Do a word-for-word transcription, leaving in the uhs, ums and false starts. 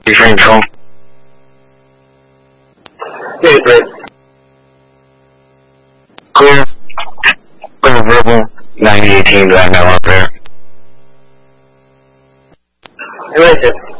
Refrain phone. Yeah, great. Clear. Clear verbal. ninety eighteen, that now up there. Right there.